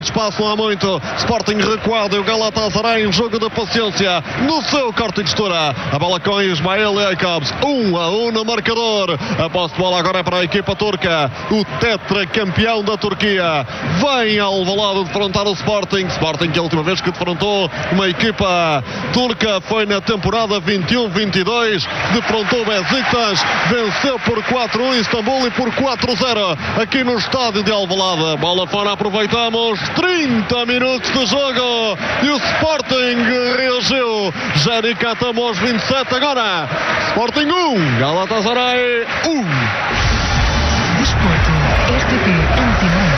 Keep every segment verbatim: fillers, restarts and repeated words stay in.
Espaço não há muito, Sporting recuado e o Galatasaray em jogo de paciência no seu corte de costura. A bola com Ismail Jacobs, um a um no marcador. A posse de bola agora é para a equipa turca, o tetracampeão da Turquia. Vem ao Alvalade defrontar o Sporting. Sporting que a última vez que defrontou uma equipa turca foi na temporada vinte e um vinte e dois. Defrontou Besiktas, venceu por quatro a um em Istambul e por quatro a zero aqui no estádio de Alvalade. Bola fora, aproveitamos. trinta minutos de jogo e o Sporting reagiu. Jani Catamo aos vinte e sete agora. Sporting um, Galatasaray um. Desporto, R T P Antena.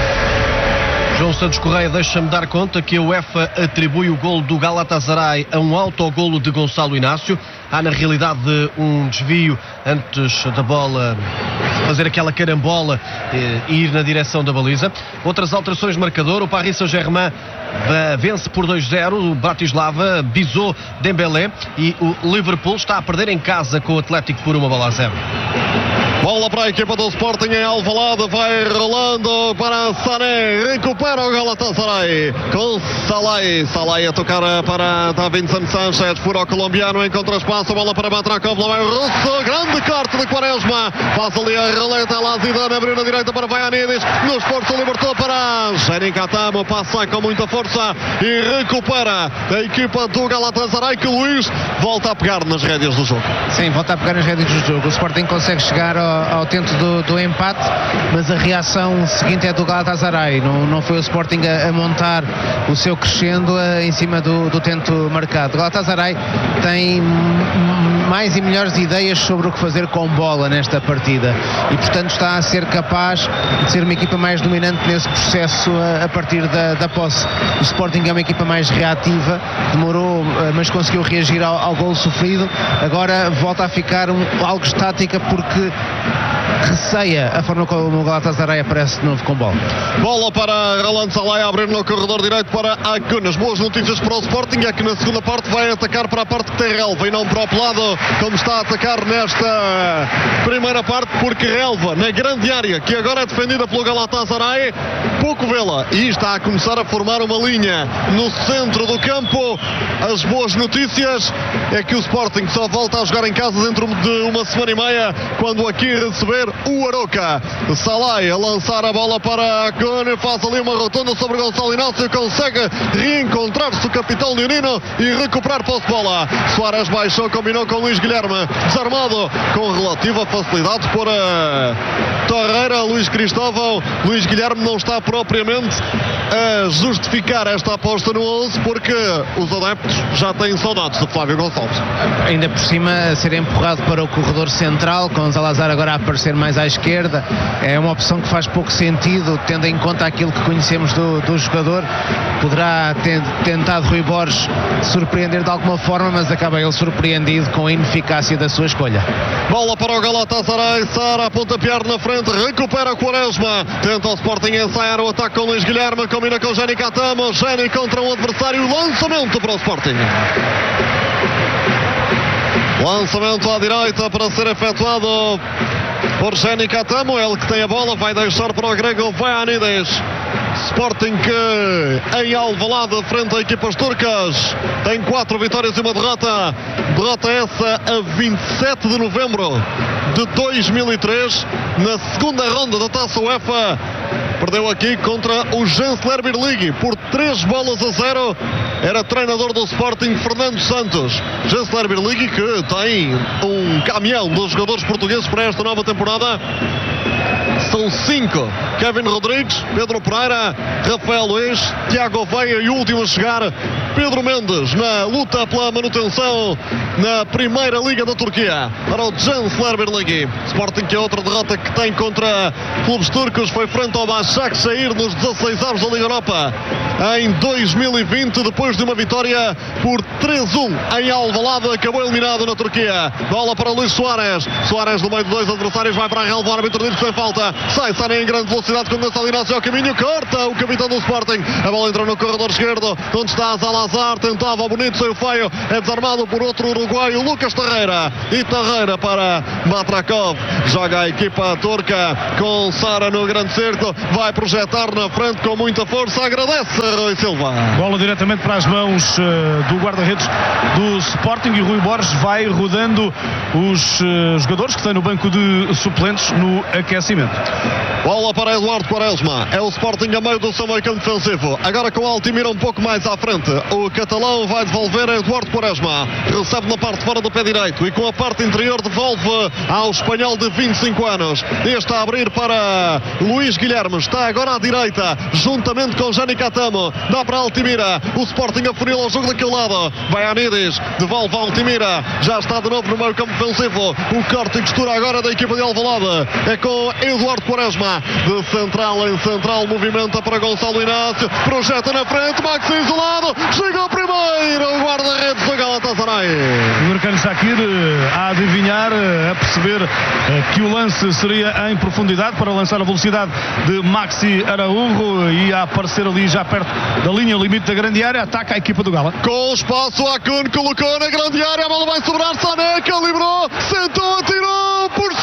João Santos Correia deixa-me dar conta que a UEFA atribui o golo do Galatasaray a um autogolo de Gonçalo Inácio. Há na realidade um desvio antes da bola fazer aquela carambola e ir na direção da baliza. Outras alterações de marcador: o Paris Saint-Germain vence por dois a zero o Bratislava, bisou Dembélé, e o Liverpool está a perder em casa com o Atlético por uma bola a zero. Bola para a equipa do Sporting em Alvalade, vai rolando para Sané, recupera o Galatasaray com Salai, Salai a tocar para Davinson Sanchez, fura o colombiano, encontra espaço, bola para Batrakov, lá vai o russo, grande corte de Quaresma, passa ali a roleta, lá Zidane abriu na direita para Vaianides, no esforço libertou para Jani Catamo, passa com muita força e recupera a equipa do Galatasaray, que Luís volta a pegar nas rédeas do jogo. Sim, volta a pegar nas rédeas do jogo. O Sporting consegue chegar ao ao tento do, do empate, mas a reação seguinte é do Galatasaray. Não, não foi o Sporting a, a montar o seu crescendo a, em cima do, do tento marcado. O Galatasaray tem mais e melhores ideias sobre o que fazer com bola nesta partida e, portanto, está a ser capaz de ser uma equipa mais dominante nesse processo a, a partir da, da posse. O Sporting é uma equipa mais reativa, demorou, mas conseguiu reagir ao, ao golo sofrido. Agora volta a ficar um, algo estática porque receia a forma como o Galatasaray aparece de novo com bola. Bola para Roland Salai, a abrir no corredor direito para Acunas. Boas notícias para o Sporting é que na segunda parte vai atacar para a parte que tem relva e não para o lado como está a atacar nesta primeira parte, porque relva na grande área que agora é defendida pelo Galatasaray, pouco vê-la e está a começar a formar uma linha no centro do campo. As boas notícias é que o Sporting só volta a jogar em casa dentro de uma semana e meia, quando aqui receber o Aroca. Salai a lançar a bola para Cone, faz ali uma rotunda sobre Gonçalo Inácio, consegue reencontrar-se o capitão leonino e recuperar posse de bola. Soares baixou, combinou com Luís Guilherme, desarmado com relativa facilidade por a Torreira. Luís Cristóvão, Luís Guilherme não está propriamente a justificar esta aposta no onze, porque os adeptos já têm saudades de Flávio Gonçalves. Ainda por cima a ser empurrado para o corredor central, com Salazar agora a aparecer mais à esquerda, é uma opção que faz pouco sentido, tendo em conta aquilo que conhecemos do, do jogador. Poderá ter tentado Rui Borges surpreender de alguma forma, mas acaba ele surpreendido com a ineficácia da sua escolha. Bola para o Galatasaray, Sara a pontapear na frente, recupera Quaresma, tenta o Sporting ensaiar o ataque com Luís Guilherme, combina com Jani Catamo, Jani contra um adversário, lançamento para o Sporting. Lançamento à direita para ser efetuado por Jani Catamo, ele que tem a bola, vai deixar para o grego Vaianides. Sporting que em Alvalade frente a equipas turcas tem quatro vitórias e uma derrota. Derrota essa a vinte e sete de novembro de dois mil e três, na segunda ronda da Taça UEFA. Perdeu aqui contra o Gensler Birligue por três bolas a zero. Era treinador do Sporting Fernando Santos. Gensler Birligue que tem um caminhão dos jogadores portugueses para esta nova temporada. São cinco: Kevin Rodrigues, Pedro Pereira, Rafael Luiz, Tiago Veia e o último a chegar, Pedro Mendes, na luta pela manutenção na Primeira Liga da Turquia para o Gensler Birligue. Sporting que é outra derrota que tem contra clubes turcos, foi frente ao Başakşehir nos dezasseis avos da Liga Europa. em dois mil e vinte, depois de uma vitória por três a um em Alvalade, acabou eliminado na Turquia. Bola para Luís Soares. Soares no meio de dois adversários, vai para a relva, o árbitro diz sem falta. Sai Sané em grande velocidade, com Gonçalo Inácio ao caminho, corta o capitão do Sporting. A bola entrou no corredor esquerdo, onde está Salazar, tentava o bonito, saiu feio, é desarmado por outro uruguaio, Lucas Torreira. E Torreira para Matrakov. Joga a equipa turca com Sara no grande cerco, vai projetar na frente com muita força, agradece Rui Silva. Bola diretamente para as mãos uh, do guarda-redes do Sporting, e Rui Borges vai rodando os uh, jogadores que estão no banco de suplentes no aquecimento. Bola para Eduardo Quaresma. É o Sporting a meio do seu meio campo defensivo. Agora com Altimira um pouco mais à frente. O catalão vai devolver a Eduardo Quaresma. Recebe na parte fora do pé direito e com a parte interior devolve ao espanhol de vinte e cinco anos. Este a abrir para Luís Guilherme. Está agora à direita, juntamente com Jani Catamo. Dá para Altimira. O Sporting afunila o jogo daquele lado. Vai a Nides. Devolve a Altimira. Já está de novo no meio campo defensivo. O corte e costura agora da equipa de Alvalade. É com Eduardo Quaresma. De central em central, movimenta para Gonçalo Inácio, projeta na frente, Maxi isolado, chega ao primeiro, o guarda-redes do Galatasaray. O Gurkan Shakir a adivinhar, a perceber que o lance seria em profundidade para lançar a velocidade de Maxi Araújo, e a aparecer ali já perto da linha limite da grande área. Ataca a equipa do Gala. Com espaço, Akun colocou na grande área, a bola vai sobrar, Sané calibrou, sentou, atirou por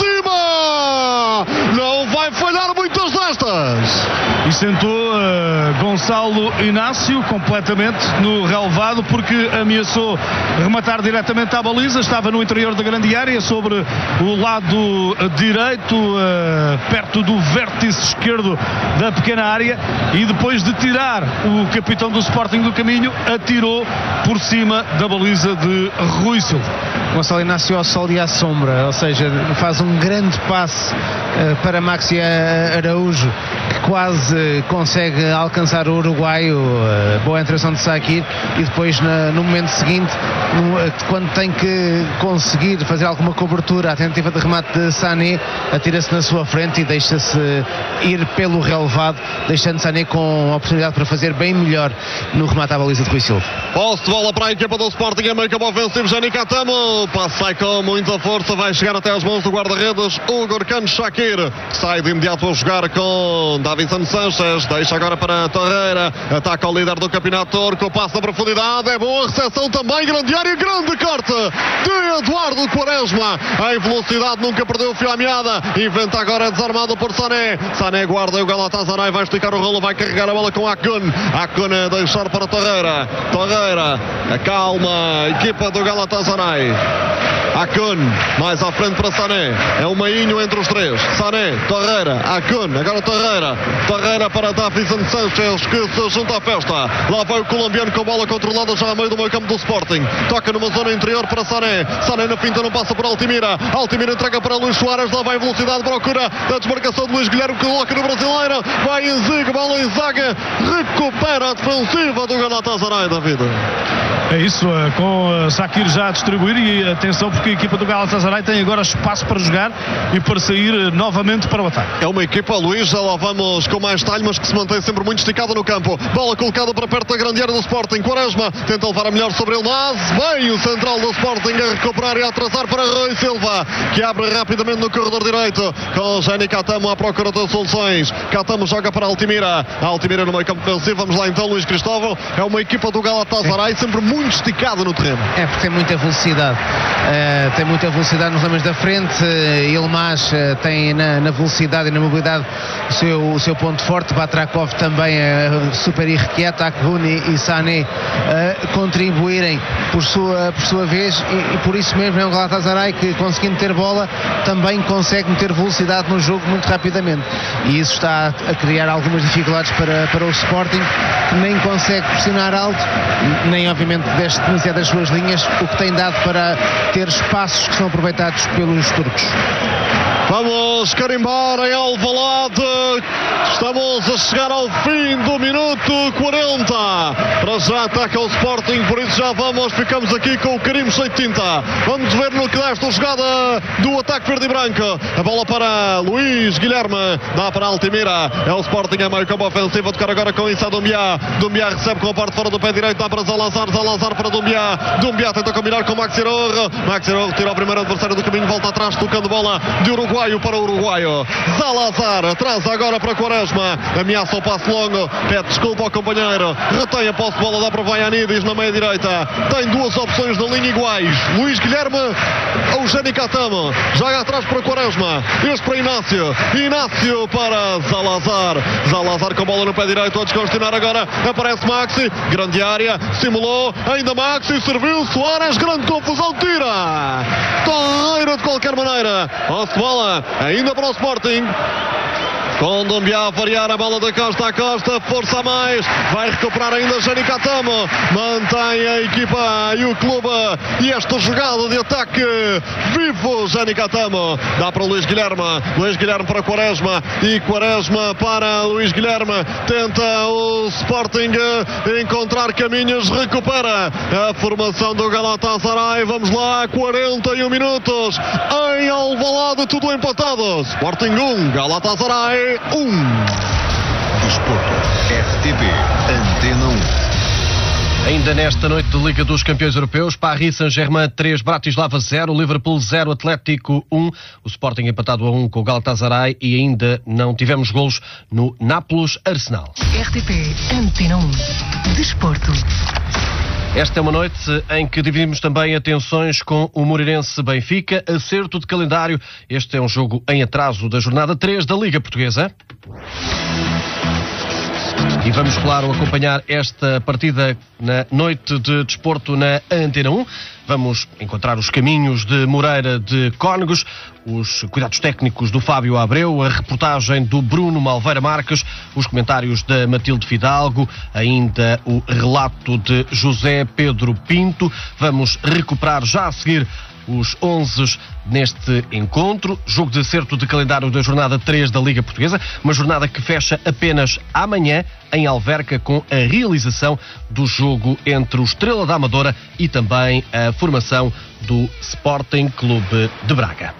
cima, não vai falhar muitas destas. E sentou uh, Gonçalo Inácio completamente no relevado, porque ameaçou rematar diretamente à baliza. Estava no interior da grande área, sobre o lado direito, uh, perto do vértice esquerdo da pequena área, e depois de tirar o capitão do Sporting do caminho, atirou por cima da baliza de Rui Silva. Gonçalo Inácio ao sol e à sombra, ou seja, faz um grande passe uh, para Maxi Araújo, que quase consegue alcançar o uruguaio. Uh, boa entração de Shakir, e depois na, no momento seguinte, no, uh, quando tem que conseguir fazer alguma cobertura, a tentativa de remate de Sané, atira-se na sua frente e deixa-se ir pelo relevado, deixando Sané com a oportunidade para fazer bem melhor no remate à baliza de Rui Silva. Posse de bola para a equipa do Sporting, é meio campo ofensivo, Jani Catamo, sai com muita força, vai chegar até as mãos do guarda-redes, o Gurkan Shakir, sai de imediato a jogar com Davinson Sanchez, deixa agora para Torreira, ataca o líder do campeonato turco, passa a profundidade, é boa recepção também, grande área, grande corte de Eduardo Quaresma, em velocidade, nunca perdeu o fio à meada, inventa agora, desarmado por Sané, Sané guarda e o Galatasaray vai esticar o rolo, vai carregar a bola com Akun, Akun a deixar para Torreira, Torreira, acalma a equipa do Galatasaray. Akun, mais à frente para Sané, é um meinho entre os três, Sané, Torreira, Akun, agora Torreira, Torreira para Davinson Sanchez, que se junta à festa, lá vai o colombiano com a bola controlada já a meio do meio campo do Sporting, toca numa zona interior para Sané, Sané na finta não passa por Altimira, Altimira entrega para Luís Soares, lá vai em velocidade, procura a desmarcação de Luís Guilherme, que coloca no brasileiro, vai em zigue, bola em zaga, recupera a defensiva do Galatasaray, David. É isso, com Shakir já a distribuir, e atenção porque a equipa do Galatasaray tem agora espaço para jogar e para sair novamente para o ataque. É uma equipa, Luís, já lá vamos com mais talho, mas que se mantém sempre muito esticada no campo. Bola colocada para perto da grande área do Sporting. Quaresma tenta levar a melhor sobre ele, mas vem o central do Sporting a recuperar e a atrasar para Rui Silva, que abre rapidamente no corredor direito, com Jani Catamo à procura das soluções. Catamo joga para Altimira, Altimira no meio campo defensivo. Vamos lá então, Luís Cristóvão. É uma equipa do Galatasaray sempre muito muito esticado no terreno. É porque tem muita velocidade, uh, tem muita velocidade nos homens da frente. uh, Yilmaz uh, tem na, na velocidade e na mobilidade o seu, o seu ponto forte. Batrakov também uh, super irrequieto. Akun e Sané uh, contribuírem por sua, por sua vez, e, e por isso mesmo é um Galatasaray que, conseguindo ter bola, também consegue meter velocidade no jogo muito rapidamente, e isso está a criar algumas dificuldades para, para o Sporting, que nem consegue pressionar alto, nem obviamente desde demasiadas suas linhas, o que tem dado para ter espaços que são aproveitados pelos turcos. Vamos Vamos carimbar em Alvalade. Estamos a chegar ao fim do minuto quarenta. Para já ataca o Sporting, por isso já vamos, ficamos aqui com o carimbo cheio de tinta. Vamos ver no que dá esta jogada do ataque verde e branco. A bola para Luís Guilherme, dá para Altimira. É o Sporting a meio campo ofensivo, a tocar agora com Issa Doumbia. Doumbia recebe com a parte fora do pé direito, dá para Zalazar, Zalazar para Doumbia. Doumbia tenta combinar com Maxi Rojo. Maxi Rojo tira o primeiro adversário do caminho, volta atrás, tocando bola de uruguaio para uruguaio. Zalazar atrás agora para Quaresma, ameaça o passo longo, pede desculpa ao companheiro, retém a posse de bola, dá para Vaianidis na meia direita. Tem duas opções na linha iguais, Luís Guilherme ou Jenny Catamo. Joga atrás para Quaresma, este para Inácio, Inácio para Zalazar. Zalazar com a bola no pé direito, a descongestionar agora, aparece Maxi, grande área, simulou, ainda Maxi, serviu, Soares, grande confusão, tira! Torreira de qualquer maneira, posse de bola, ainda para o Sporting. Com Doumbia a variar a bola da costa a costa, força a mais, vai recuperar ainda Jenny Catamo, mantém a equipa e o clube e esta jogada de ataque vivo. Jenny Catamo, dá para Luís Guilherme, Luís Guilherme para Quaresma e Quaresma para Luís Guilherme, tenta o Sporting encontrar caminhos, recupera a formação do Galatasaray. Vamos lá, quarenta e um minutos em Alvalade, tudo empatado. Sporting um, Galatasaray um. Desporto, R T P, Antena um. Ainda nesta noite de Liga dos Campeões Europeus, Paris Saint-Germain três, Bratislava zero, Liverpool zero, Atlético um, o Sporting empatado a um com o Galatasaray e ainda não tivemos golos no Nápoles-Arsenal. R T P Antena um. Desporto. Esta é uma noite em que dividimos também atenções com o Moreirense Benfica, acerto de calendário. Este é um jogo em atraso da jornada três da Liga Portuguesa. E vamos, claro, acompanhar esta partida na noite de desporto na Antena um. Vamos encontrar os caminhos de Moreira de Cónegos, os cuidados técnicos do Fábio Abreu, a reportagem do Bruno Malveira Marques, os comentários da Matilde Fidalgo, ainda o relato de José Pedro Pinto. Vamos recuperar já a seguir os onze neste encontro, jogo de acerto de calendário da jornada três da Liga Portuguesa, uma jornada que fecha apenas amanhã em Alverca com a realização do jogo entre o Estrela da Amadora e também a formação do Sporting Clube de Braga.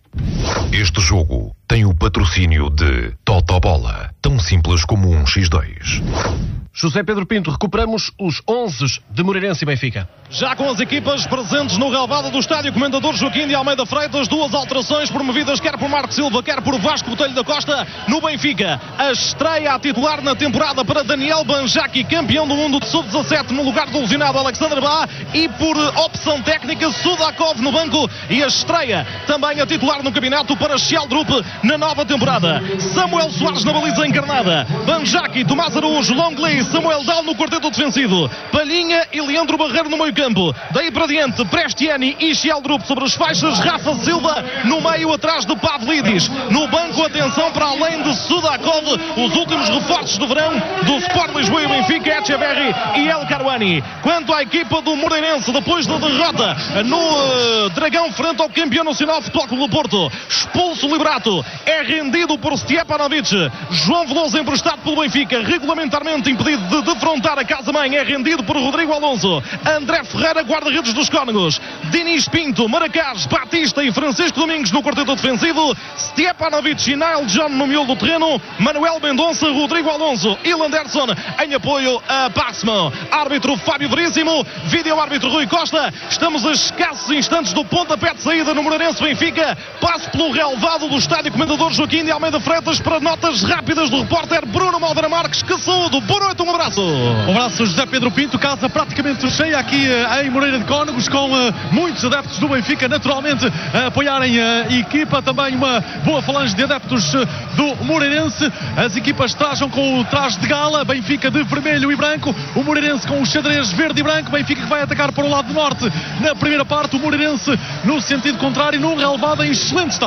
Este jogo tem o patrocínio de Totobola, tão simples como um xis dois. José Pedro Pinto, recuperamos os onze de Moreirense e Benfica. Já com as equipas presentes no relvado do estádio Comendador Joaquim de Almeida Freitas, duas alterações promovidas quer por Marco Silva, quer por Vasco Botelho da Costa no Benfica. A estreia a titular na temporada para Daniel Banjaki, campeão do mundo de sub dezassete, no lugar do lesionado Alexander Bá, e por opção técnica Sudakov no banco, e a estreia também a titular no campeonato para Sheldrup na nova temporada. Samuel Soares na baliza encarnada, Banjaki, Tomás Araújo, Longley, Samuel Dal no quarteto defensivo, Palhinha e Leandro Barreiro no meio campo. Daí para diante, Prestiani e Sheldrup sobre as faixas, Rafa Silva no meio atrás de Pavlidis. No banco, atenção para além de Sudakov, os últimos reforços do verão do Sport Lisboa e Benfica, Echeverri e El Karouani. Quanto à equipa do Moreirense, depois da derrota no uh, Dragão frente ao campeão nacional Futebol Clube do Porto, expulso Liberato, é rendido por Stjepanovic. João Veloso emprestado pelo Benfica, regulamentarmente impedido de defrontar a casa-mãe, é rendido por Rodrigo Alonso. André Ferreira, guarda-redes dos Cónegos, Dinis Pinto, Maracás, Batista e Francisco Domingos no quarteto defensivo, Stjepanovic e Nile John no miolo do terreno, Manuel Mendonça, Rodrigo Alonso e Landerson em apoio a Passmo. Árbitro Fábio Veríssimo, vídeo-árbitro Rui Costa. Estamos a escassos instantes do pontapé de saída no Moreirense Benfica. Passo pelo relvado do estádio Comendador Joaquim de Almeida Freitas para notas rápidas do repórter Bruno Malveira Marques. Que saúde, boa noite, um abraço. Um abraço, José Pedro Pinto. Casa praticamente cheia aqui uh, em Moreira de Cónegos, com uh, muitos adeptos do Benfica naturalmente a apoiarem a equipa, também uma boa falange de adeptos uh, do Moreirense. As equipas trajam com o traje de gala, Benfica de vermelho e branco, o Moreirense com o xadrez verde e branco. Benfica que vai atacar para o lado norte na primeira parte, o Moreirense no sentido contrário, num relevado em excelente estado.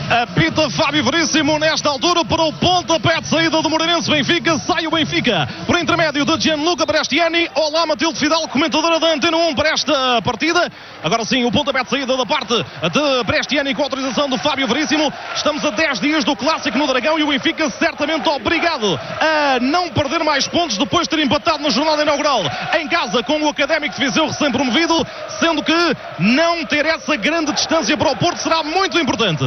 Apita Fábio Veríssimo nesta altura para o pontapé de saída do Moreirense Benfica. Sai o Benfica por intermédio de Gianluca Prestiani. Olá, Matilde Fidal, comentadora da Antena um para esta partida. Agora sim, o pontapé de saída da parte de Prestiani com autorização do Fábio Veríssimo. Estamos a dez dias do Clássico no Dragão e o Benfica certamente obrigado a não perder mais pontos depois de ter empatado na jornada inaugural em casa com o Académico de Viseu recém-promovido, sendo que não ter essa grande distância para o Porto será muito importante.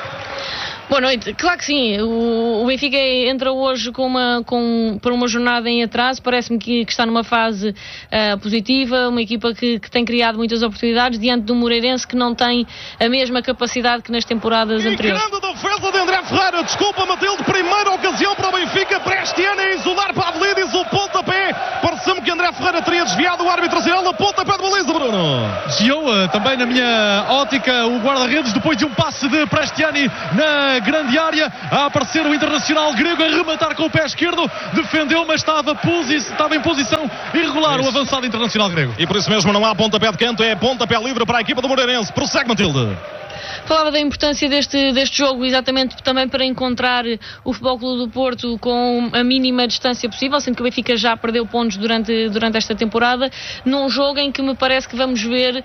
Boa noite. Claro que sim. O, o Benfica entra hoje com uma, com, para uma jornada em atraso. Parece-me que, que está numa fase uh, positiva. Uma equipa que, que tem criado muitas oportunidades diante do Moreirense, que não tem a mesma capacidade que nas temporadas e anteriores. Grande defesa de André Ferreira. Desculpa, Matilde. Primeira ocasião para o Benfica. Prestiani a isolar Pavlidis. O pontapé. Pareceu-me que André Ferreira teria desviado o árbitro assinala. Pontapé de baliza, Bruno. Desviou uh, também na minha ótica o guarda-redes depois de um passe de Prestiani na grande área, a aparecer o internacional grego a rematar com o pé esquerdo, defendeu, mas estava, posi- estava em posição irregular o avançado internacional grego. E por isso mesmo não há pontapé de canto, é pontapé livre para a equipa do Moreirense. Prossegue, Matilde. Falava da importância deste, deste jogo exatamente também para encontrar o Futebol Clube do Porto com a mínima distância possível, sendo que o Benfica já perdeu pontos durante, durante esta temporada, num jogo em que me parece que vamos ver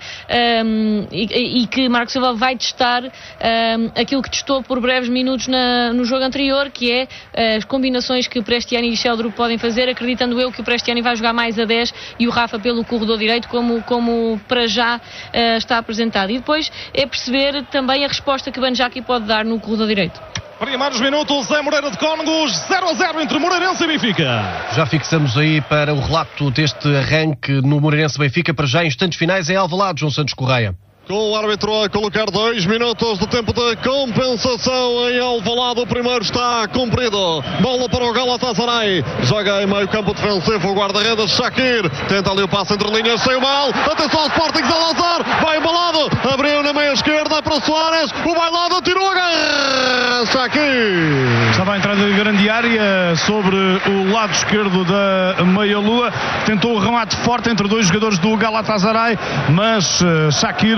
um, e, e que Marco Silva vai testar um, aquilo que testou por breves minutos na, no jogo anterior, que é as combinações que Prestiani e Sheldrup podem fazer, acreditando eu que o Prestiani vai jogar mais a dez e o Rafa pelo corredor direito, como, como para já uh, está apresentado. E depois é perceber também a resposta que Banjaki pode dar no corredor direito. Primeiros minutos, Zé Moreira de Cónegos, zero a zero entre Moreirense e Benfica. Já fixamos aí para o relato deste arranque no Moreirense Benfica, para já instantes finais em Alvalade, João Santos Correia. Com o árbitro a colocar dois minutos de tempo de compensação em Alvalade, o primeiro está cumprido. Bola para o Galatasaray, joga em meio campo defensivo o guarda-redes Shakir, tenta ali o passe entre linhas, saiu mal, atenção ao Sporting, Salazar, vai embalado, abriu na meia esquerda para Soares, o bailado tirou a garra, Shakir. Estava a entrada de grande área sobre o lado esquerdo da meia-lua, tentou o remate forte entre dois jogadores do Galatasaray, mas uh, Shakir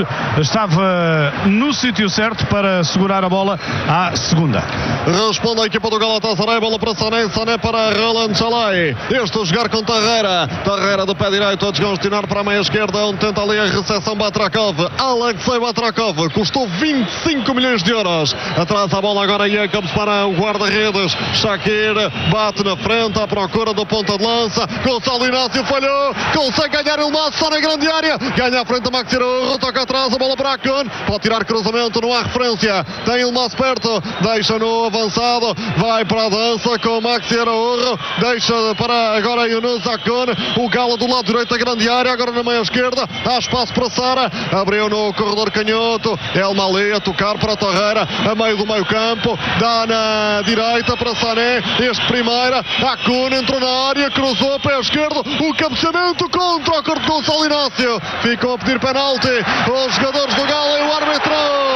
estava no sítio certo para segurar a bola à segunda. Responde a equipa do Galatasaray, bola para Sané, Sané para Roland Chalai. Este a jogar com Tarreira, Tarreira do pé direito a descongestionar para a meia esquerda, onde tenta ali a recepção Batrakov, Alexei Batrakov, custou vinte e cinco milhões de euros. Atrás a bola agora Jacobs para o guarda-redes, Shakir bate na frente à procura do ponta de lança, Gonçalo Inácio falhou, consegue ganhar o laço, só na grande área, ganha à frente a Maxi Araújo, toca atrás a bola para a Kun, pode tirar cruzamento, não há referência, tem o Laço perto, deixa no avançado, vai para a dança com o Maxi Araújo, deixa para agora Yunus Akun, o Galo do lado direito da grande área, agora na meia esquerda, há espaço para Sara, abriu no corredor canhoto, El Mali a tocar para Torreira, a meio do meio campo, dá na direita para Sané, este primeira, Akun entrou na área, cruzou pé esquerdo, o cabeceamento contra o corpo de Gonçalo Inácio, ficam a pedir penalti os jogadores do Galo e o árbitro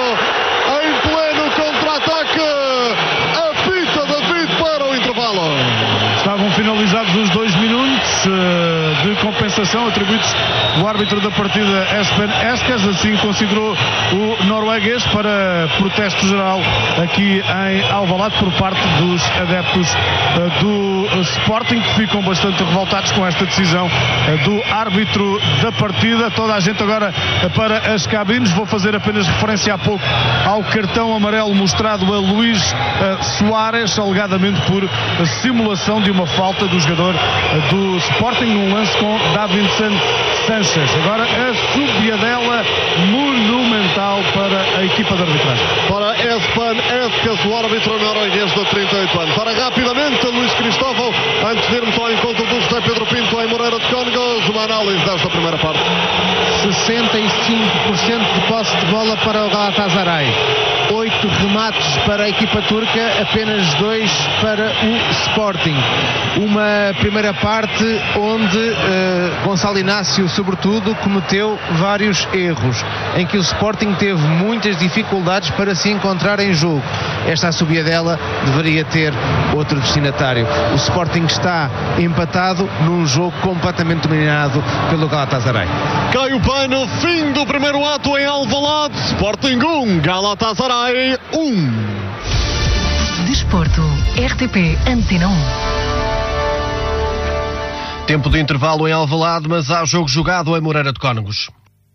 em pleno contra-ataque, apita David para o intervalo. Estavam finalizados os dois minutos uh, de compensação atribuídos do árbitro da partida Espen Eskas, assim considerou o norueguês, para protesto geral aqui em Alvalade por parte dos adeptos uh, do Sporting, que ficam bastante revoltados com esta decisão uh, do árbitro da partida. Toda a gente agora uh, para as cabines. Vou fazer apenas referência há pouco ao cartão amarelo mostrado a Luís uh, Soares, alegadamente por uh, simulação de uma falta do jogador uh, do Sporting num lance com Davinson Sanchez. Agora a subidela monumental para a equipa de arbitragem. Para Espen Eskas, o árbitro norueguês de trinta e oito anos. Para rapidamente Luís Cristóvão, antes de irmos ao encontro do José Pedro Pinto em Moreira de Cónegos, uma análise desta primeira parte. sessenta e cinco por cento de posse de bola para o Galatasaray, oito remates para a equipa turca, apenas dois para o Sporting. Uma primeira parte onde uh, Gonçalo Inácio, sobretudo, cometeu vários erros, em que o Sporting teve muitas dificuldades para se encontrar em jogo. Esta subida dela deveria ter outro destinatário. O Sporting está empatado num jogo completamente dominado pelo Galatasaray. Cai o pano, fim do primeiro ato em Alvalade. Sporting um, Galatasaray Galatasaray um. Desporto, R T P Antena um. Tempo de intervalo em Alvalade, mas há jogo jogado em Moreira de Cónegos.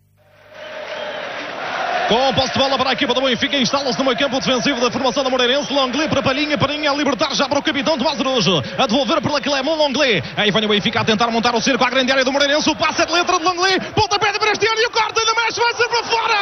Com posse de bola para a equipa do Benfica, instala-se no meio campo defensivo da formação da Moreirense. Longley para Palhinha, Palhinha a libertar já para o capitão do Azeroso, a devolver para Clément Longley. Aí vem o Benfica a tentar montar o cerco à grande área do Moreirense. O passe é de letra de Longley, pontapé de Cristiano e o corte ainda mexe, vai ser para fora!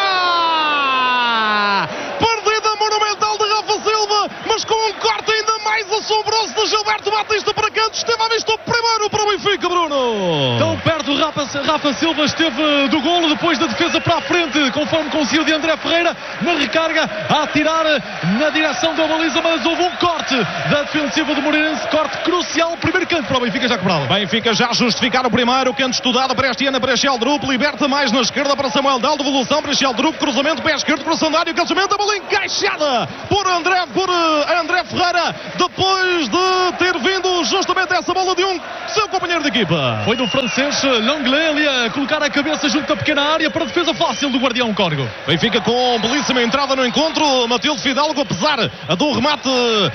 Perdida monumental de Rafa Silva, mas com um corte ainda mais assombroso de Gilberto Batista para canto. Esteve à vista o primeiro para o Benfica, Bruno. Tão perto, Rafa, Rafa Silva esteve do golo depois da defesa para a frente, conforme conseguiu de André Ferreira na recarga a atirar na direção da baliza, mas houve um corte da defensiva do Moreirense, corte crucial, primeiro canto para o Benfica já cobrado. Benfica já justificar o primeiro, canto estudado para este ano para Sheldrup, liberta mais na esquerda para Samuel Dal, devolução para Sheldrup, cruzamento pé esquerdo para Sandário, cancelamento, a bola encaixada por André, por André Ferreira, depois de ter vindo justamente essa bola de um seu companheiro de equipa. Foi do francês Longley ali a colocar a cabeça junto da pequena área para a defesa fácil do guardião Cónigo. Benfica com belíssima entrada no encontro. Matilde Fidalgo, apesar do remate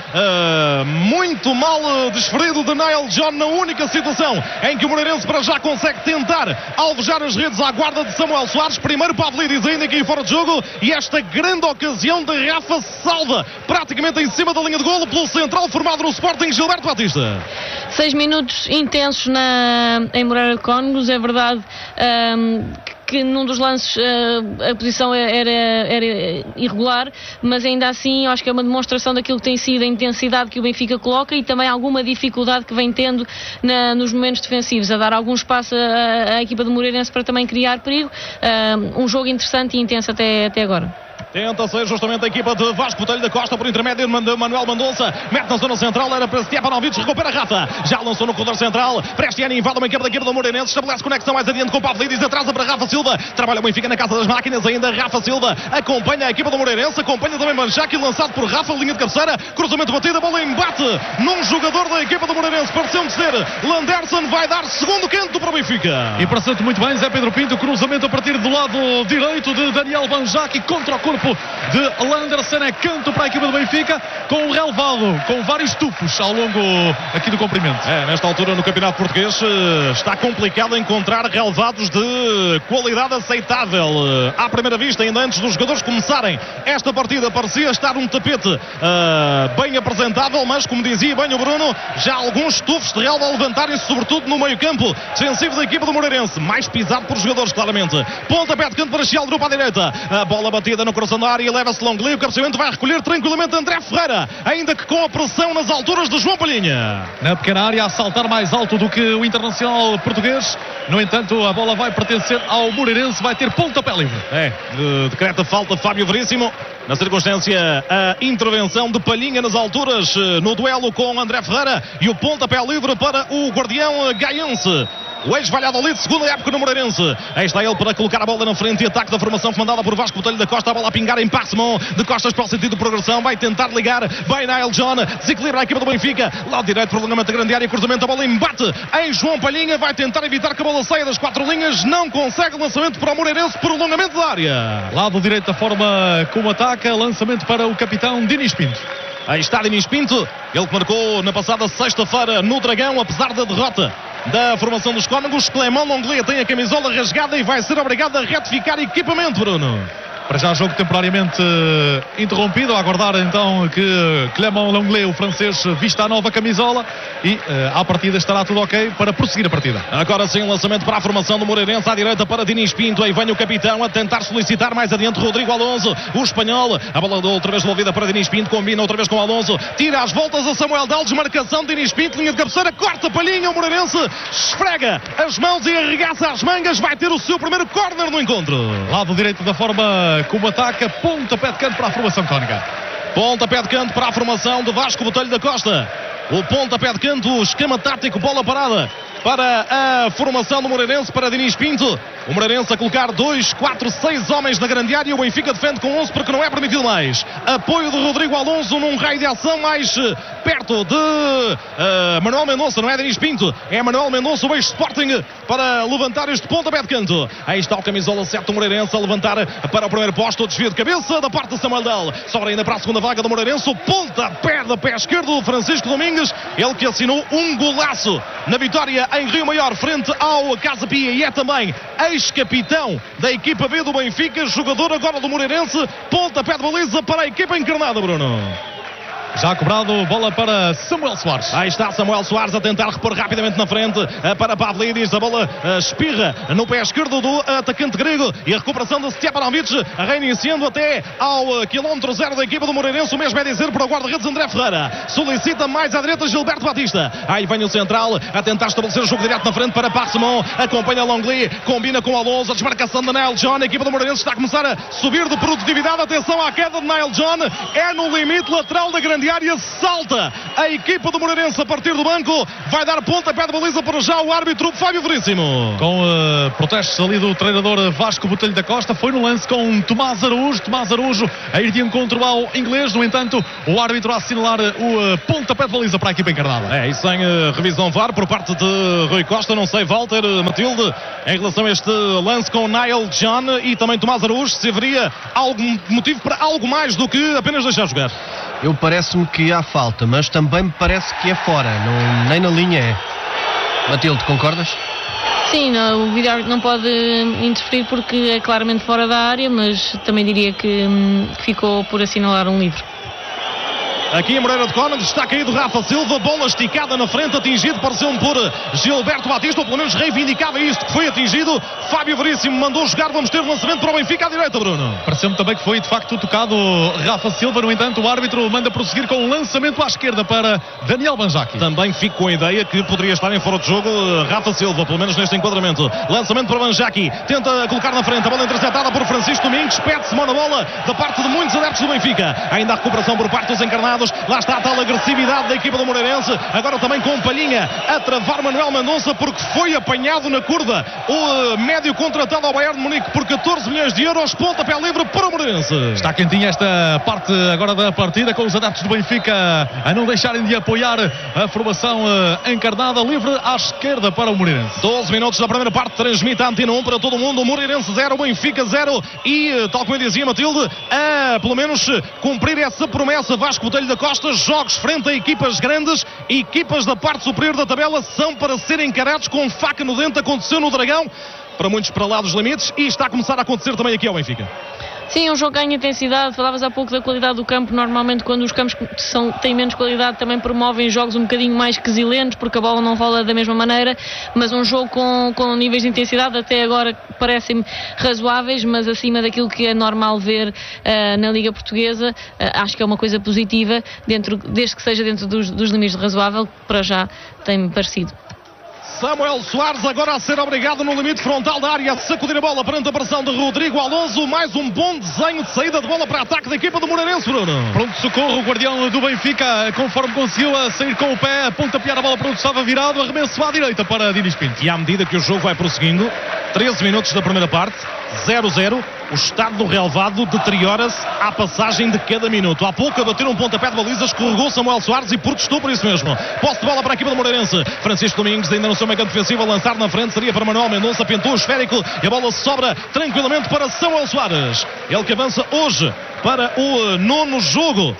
uh, muito mal desferido de Niall John, na única situação em que o Moreirense para já consegue tentar alvejar as redes à guarda de Samuel Soares. Primeiro Pavlidis ainda aqui fora de jogo, e esta grande ocasião de Rafa salva praticamente em cima da linha de golo pelo central formado no Sporting, Gilberto Batista. Seis minutos intensos na, em Moreira de Cónegos, é verdade um, que num dos lances uh, a posição era, era irregular, mas ainda assim eu acho que é uma demonstração daquilo que tem sido a intensidade que o Benfica coloca e também alguma dificuldade que vem tendo na, nos momentos defensivos, a dar algum espaço à, à equipa do Moreirense para também criar perigo. Uh, um jogo interessante e intenso até, até agora. Tenta ser justamente a equipa de Vasco Botelho da Costa por intermédio de Manuel Mendonça. Mete na zona central, era para Stepanovic, recupera Rafa. Já lançou no corredor central. Prestiani invade uma equipa da equipa do Moreirense. Estabelece conexão mais adiante com Pavlidis. Atrasa para Rafa Silva. Trabalha o Benfica na casa das máquinas ainda. Rafa Silva acompanha a equipa do Moreirense. Acompanha também Manchac, lançado por Rafa. Linha de cabeceira. Cruzamento batido. Bola embate num jogador da equipa do Moreirense. Pareceu-me ser Landerson. Vai dar segundo canto para o Benfica. E pareceu-te muito bem, Zé Pedro Pinto. Cruzamento a partir do lado direito de Daniel Manchac contra o corpo de Landerson, é canto para a equipa do Benfica, com o relevado, com vários tufos ao longo aqui do comprimento. É, nesta altura no Campeonato Português está complicado encontrar relevados de qualidade aceitável. À primeira vista, ainda antes dos jogadores começarem esta partida, parecia estar um tapete uh, bem apresentável, mas como dizia bem o Bruno, já alguns tufos de relva a levantarem-se, sobretudo no meio campo defensivo da equipa do Moreirense, mais pisado por jogadores claramente. Pontapé de canto para Sheldrup à direita, a bola batida no coração da área, leva-se Longley, o cabeceamento vai recolher tranquilamente André Ferreira, ainda que com a pressão nas alturas de João Palhinha. Na pequena área, a saltar mais alto do que o internacional português. No entanto, a bola vai pertencer ao Moreirense, vai ter pontapé livre. É, de, decreta falta Fábio Veríssimo. Na circunstância, a intervenção de Palhinha nas alturas no duelo com André Ferreira e o pontapé livre para o guardião gaiense. O ex-Valladolid, segunda época no Moreirense. Aí está ele para colocar a bola na frente e ataque da formação comandada por Vasco Botelho da Costa. A bola a pingar em Passemon, de costas para o sentido de progressão. Vai tentar ligar, vai Niall John, desequilibra a equipa do Benfica. Lado direito, prolongamento da grande área, cruzamento, a bola embate em João Palhinha. Vai tentar evitar que a bola saia das quatro linhas. Não consegue, lançamento para o Moreirense, prolongamento da área. Lado direito, da forma como ataca, lançamento para o capitão Dinis Pinto. Aí está Dinis Pinto, ele que marcou na passada sexta-feira no Dragão, apesar da derrota da formação dos Cónegos. Clément Longley tem a camisola rasgada e vai ser obrigado a retificar equipamento, Bruno. Para já jogo temporariamente uh, interrompido, a aguardar então que Clément Longley, o francês, vista a nova camisola e uh, à partida estará tudo ok para prosseguir a partida. Agora sim, lançamento para a formação do Moreirense, à direita para Dinis Pinto, aí vem o capitão a tentar solicitar mais adiante Rodrigo Alonso, o espanhol, a bola outra vez devolvida para Dinis Pinto, combina outra vez com Alonso, tira as voltas a Samuel Dal, desmarcação de Dinis Pinto, linha de cabeceira, corta Palhinha, o Moreirense esfrega as mãos e arregaça as mangas, vai ter o seu primeiro córner no encontro. Lado direito da forma como ataca, pontapé de canto para a formação cónica. Pontapé de canto para a formação do Vasco Botelho da Costa. O pontapé de canto, o esquema tático, bola parada para a formação do Moreirense, para Dinis Pinto. O Moreirense a colocar dois, quatro, seis homens na grande área. O Benfica defende com onze porque não é permitido mais. Apoio de Rodrigo Alonso num raio de ação mais perto de uh, Manuel Mendonça. Não é Denis Pinto, é Manuel Mendonça, o ex-Sporting, para levantar este pontapé de canto. Aí está o camisola sete do Moreirense a levantar para o primeiro posto. O desvio de cabeça da parte de Samuel Del. Sobra ainda para a segunda vaga do Moreirense. O pontapé de pé esquerdo do Francisco Domingues. Ele que assinou um golaço na vitória em Rio Maior frente ao Casa Pia e é também ex-capitão da equipa B do Benfica, jogador agora do Moreirense. Pontapé de baliza para a equipa encarnada, Bruno. Já cobrado, bola para Samuel Soares. Aí está Samuel Soares a tentar repor rapidamente na frente para Pavlidis. A bola espirra no pé esquerdo do atacante grego e a recuperação de Stepanovic, reiniciando até ao quilómetro zero da equipa do Moreirense. O mesmo é dizer para o guarda-redes André Ferreira. Solicita mais à direita Gilberto Batista. Aí vem o central a tentar estabelecer o jogo direto na frente para Parsemon. Acompanha Longley, combina com Alonso. A desmarcação de Nile John. A equipa do Moreirense está a começar a subir de produtividade. Atenção à queda de Nile John. É no limite lateral da grande área, salta a equipa do Moreirense a partir do banco, vai dar pontapé de baliza para já o árbitro Fábio Veríssimo. Com uh, protestos ali do treinador Vasco Botelho da Costa, foi no lance com Tomás Araújo, Tomás Araújo a ir de encontro ao inglês. No entanto, o árbitro a assinalar o uh, pontapé de baliza para a equipa encarnada. É, e sem uh, revisão V A R por parte de Rui Costa, não sei, Walter, uh, Matilde, em relação a este lance com Nile John e também Tomás Araújo, se haveria algum motivo para algo mais do que apenas deixar jogar? Eu parece-me que há falta, mas também me parece que é fora, não, nem na linha é. Matilde, concordas? Sim, não, o vídeo não pode interferir porque é claramente fora da área, mas também diria que, que ficou por assinalar um livro. Aqui em Moreira de Cónegos está caído Rafa Silva, bola esticada na frente, atingido, pareceu-me por Gilberto Batista, ou pelo menos reivindicava isto, que foi atingido. Fábio Veríssimo mandou jogar, vamos ter lançamento para o Benfica à direita, Bruno. Pareceu-me também que foi de facto tocado Rafa Silva, no entanto o árbitro manda prosseguir com um lançamento à esquerda para Daniel Banjaki. Também fico com a ideia que poderia estar em fora de jogo Rafa Silva, pelo menos neste enquadramento. Lançamento para Banjaki, tenta colocar na frente, a bola interceptada por Francisco Domingos, pede-se mão na bola da parte de muitos adeptos do Benfica. Ainda a recuperação por parte dos encarnados. Lá está a tal agressividade da equipa do Moreirense. Agora também com Palhinha a travar Manuel Mendonça, porque foi apanhado na curva o uh, médio contratado ao Bayern de Munique por catorze milhões de euros. Pontapé livre para o Moreirense. Está quentinha esta parte agora da partida, com os adeptos do Benfica a não deixarem de apoiar a formação uh, encarnada. Livre à esquerda para o Moreirense. doze minutos da primeira parte, transmite a Antena um para todo o mundo. O Moreirense zero, o Benfica zero. E, uh, tal como eu dizia, Matilde, a pelo menos cumprir essa promessa Vasco Botelho da Costa. Jogos frente a equipas grandes, equipas da parte superior da tabela, são para serem encarados com faca no dente. Aconteceu no Dragão, para muitos para lá dos limites, e está a começar a acontecer também aqui ao Benfica. Sim, é um jogo que ganha intensidade. Falavas há pouco da qualidade do campo. Normalmente, quando os campos são, têm menos qualidade, também promovem jogos um bocadinho mais quesilentos, porque a bola não rola da mesma maneira. Mas um jogo com, com níveis de intensidade até agora parecem razoáveis, mas acima daquilo que é normal ver uh, na Liga Portuguesa. Uh, acho que é uma coisa positiva, dentro, desde que seja dentro dos, dos limites de razoável, que para já tem-me parecido. Samuel Soares agora a ser obrigado no limite frontal da área a sacudir a bola perante a pressão de Rodrigo Alonso. Mais um bom desenho de saída de bola para ataque da equipa do Moreirense, Bruno. Pronto socorro, o guardião do Benfica, conforme conseguiu a sair com o pé, a pontapear a bola para onde estava virado, arremesso à direita para Dinis Pinto. E à medida que o jogo vai prosseguindo, treze minutos da primeira parte, zero a zero. O estado do relevado deteriora-se à passagem de cada minuto. Há pouco a bater um pontapé de baliza, escorregou Samuel Soares e protestou por isso mesmo. Posse de bola para a equipa do Moreirense. Francisco Domingos ainda no seu meio campo defensivo, a lançar na frente, seria para Manuel Mendonça, pintou o esférico e a bola sobra tranquilamente para Samuel Soares. Ele que avança hoje para o nono jogo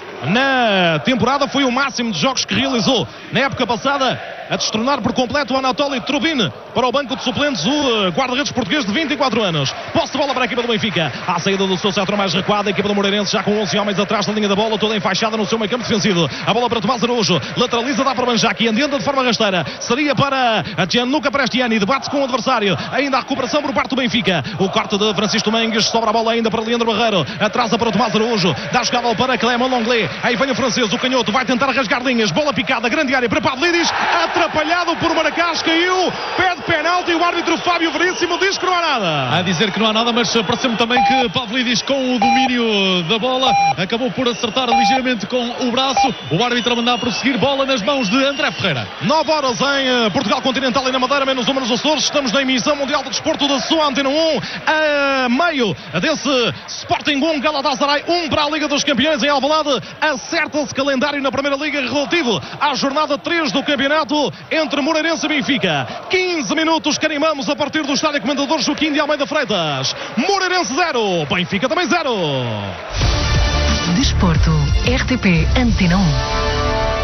na temporada, foi o máximo de jogos que realizou na época passada, a destronar por completo o Anatoly Trubin para o banco de suplentes, o guarda-redes português de vinte e quatro anos. Posse de bola para a equipa do Benfica, à saída do seu setor mais recuado, a equipa do Moreirense já com onze homens atrás da linha da bola, toda enfaixada no seu meio campo defensivo. A bola para Tomás Araújo, lateraliza, dá para Banjaki, andando de forma rasteira, seria para a Gianluca Prestiani, debate-se com o adversário, ainda a recuperação por parte do Benfica. O corte de Francisco Domingues, sobra a bola ainda para Leandro Barreiro, atrasa para Tomás Araújo, dá a jogada para Clément Longley, aí vem o francês, o canhoto vai tentar rasgar linhas, bola picada, grande área para Pavlidis, atrapalhado por Maracás, caiu, pede penalti, o árbitro Fábio Veríssimo diz que não há nada. A dizer que não há nada, mas pareceu-me também que Pavlidis, com o domínio da bola, acabou por acertar ligeiramente com o braço. O árbitro a mandar prosseguir, bola nas mãos de André Ferreira. nove horas em Portugal Continental e na Madeira, menos uma nos Açores. Estamos na emissão mundial de desporto da sua Antena um, a meio desse Sporting um, Galatasaray um para a Liga dos Campeões em Alvalade. Acerta-se calendário na Primeira Liga relativo à jornada três do campeonato entre Moreirense e Benfica. quinze minutos que animamos a partir do estádio Comendador Joaquim de Almeida Freitas. Moreirense zero, Benfica também zero. Desporto, R T P Antena um.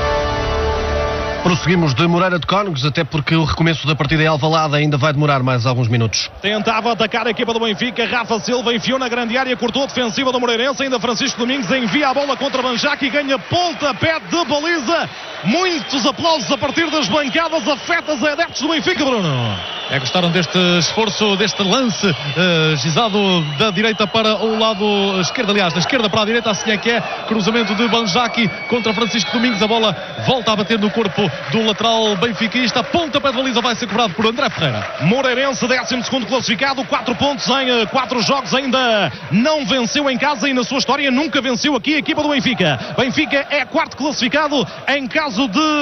Prosseguimos de Moreira de Cónegos, até porque o recomeço da partida em Alvalade ainda vai demorar mais alguns minutos. Tentava atacar a equipa do Benfica, Rafa Silva enfiou na grande área, cortou a defensiva do Moreirense, ainda Francisco Domingos envia a bola contra Banjac e ganha pontapé de baliza. Muitos aplausos a partir das bancadas, afetas a adeptos do Benfica, Bruno. É, gostaram deste esforço, deste lance uh, gizado da direita para o lado esquerdo, aliás, da esquerda para a direita, assim é que é, cruzamento de Banjac contra Francisco Domingos, a bola volta a bater no corpo do lateral benfiquista, pontapé de baliza vai ser cobrado por André Ferreira. Moreirense, décimo segundo classificado, quatro pontos em quatro jogos, ainda não venceu em casa e na sua história nunca venceu aqui a equipa do Benfica. Benfica é quarto classificado, em caso